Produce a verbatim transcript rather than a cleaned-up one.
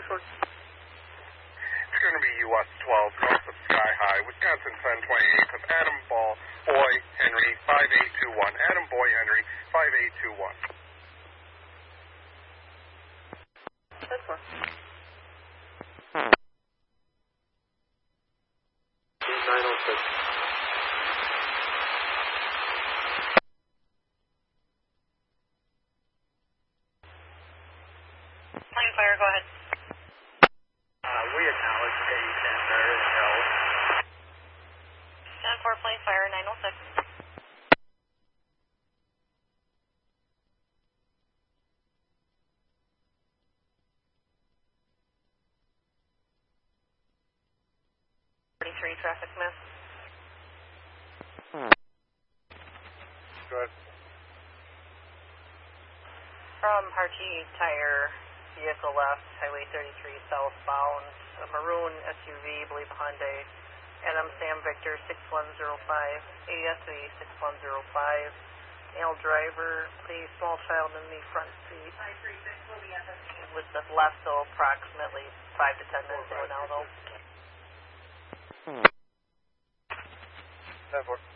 four. It's going to be U S twelve north of Sky High, Wisconsin ten twenty-eight, of Adam Ball, Boy, Henry, five eight two one. Adam Boy, Henry, five eight two one. ten four. nine oh six. Plain fire, go ahead. Uh, we acknowledge A Center and L. ten four, plain fire, nine oh six. forty-three, traffic miss. Good. From Harchi Tire, vehicle left, Highway thirty-three southbound, a maroon S U V, believe Hyundai, Adam Sam Victor six one zero five, A S A six one zero five, male driver, a small child in the front seat. With the left, so approximately five to ten minutes ago now, though. ten four.